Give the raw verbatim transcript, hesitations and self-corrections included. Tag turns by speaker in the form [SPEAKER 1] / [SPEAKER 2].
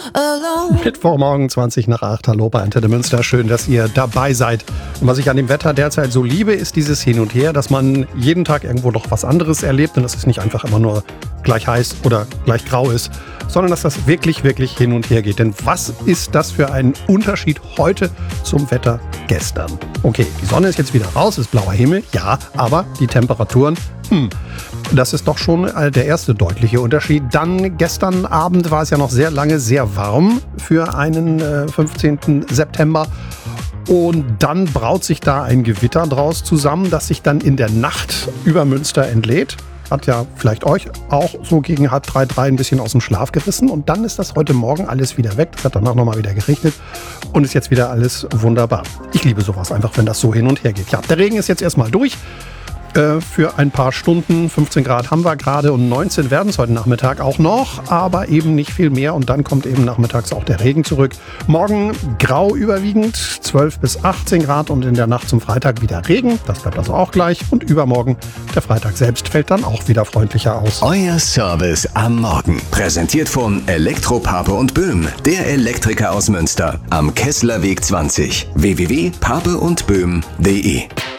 [SPEAKER 1] Mittwochmorgen zwanzig nach acht. Hallo bei Antenne Münster. Schön, dass ihr dabei seid. Und was ich an dem Wetter derzeit so liebe, ist dieses Hin und Her, dass man jeden Tag irgendwo noch was anderes erlebt und dass es nicht einfach immer nur gleich heiß oder gleich grau ist, sondern dass das wirklich, wirklich hin und her geht. Denn was ist das für ein Unterschied heute zum Wetter gestern? Okay, die Sonne ist jetzt wieder raus, ist blauer Himmel, ja, aber die Temperaturen, hm, das ist doch schon der erste deutliche Unterschied. Dann gestern Abend war es ja noch sehr lange sehr warm für einen äh, fünfzehnten September. Und dann braut sich da ein Gewitter draus zusammen, das sich dann in der Nacht über Münster entlädt. Hat ja vielleicht euch auch so gegen halb drei, drei ein bisschen aus dem Schlaf gerissen. Und dann ist das heute Morgen alles wieder weg. Das hat danach nochmal wieder geregnet und ist jetzt wieder alles wunderbar. Ich liebe sowas einfach, wenn das so hin und her geht. Ja, der Regen ist jetzt erstmal durch. Für ein paar Stunden, fünfzehn Grad haben wir gerade und neunzehn werden es heute Nachmittag auch noch, aber eben nicht viel mehr und dann kommt eben nachmittags auch der Regen zurück. Morgen grau überwiegend, zwölf bis achtzehn Grad und in der Nacht zum Freitag wieder Regen, das bleibt also auch gleich und übermorgen, der Freitag selbst, fällt dann auch wieder freundlicher aus.
[SPEAKER 2] Euer Service am Morgen, präsentiert von Elektro Pape und Böhm, der Elektriker aus Münster, am Kesslerweg zwanzig, w w w punkt pape und böhm punkt d e.